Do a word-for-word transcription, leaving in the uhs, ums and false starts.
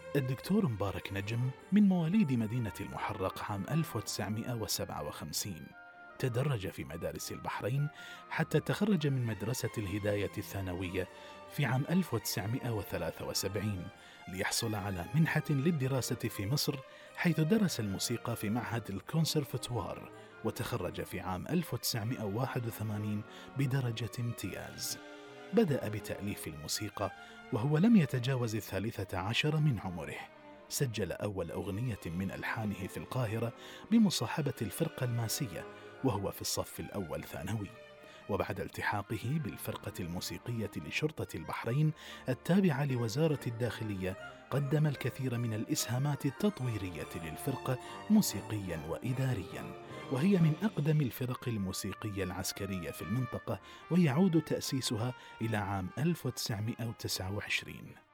الدكتور مبارك نجم من مواليد مدينة المحرق عام ألف وتسعمائة وسبعة وخمسين. تدرج في مدارس البحرين حتى تخرج من مدرسة الهداية الثانوية في عام ألف وتسعمائة وثلاثة وسبعين ليحصل على منحة للدراسة في مصر، حيث درس الموسيقى في معهد الكونسرفتوار، وتخرج في عام ألف وتسعمائة وواحد وثمانين بدرجة امتياز. بدأ بتأليف الموسيقى وهو لم يتجاوز الثالثة عشر من عمره. سجل أول أغنية من ألحانه في القاهرة بمصاحبة الفرقة الماسية وهو في الصف الأول ثانوي، وبعد التحاقه بالفرقة الموسيقية لشرطة البحرين التابعة لوزارة الداخلية قدم الكثير من الإسهامات التطويرية للفرقة موسيقيا وإداريا، وهي من أقدم الفرق الموسيقية العسكرية في المنطقة، ويعود تأسيسها إلى عام ألف وتسعمائة وتسعة وعشرين.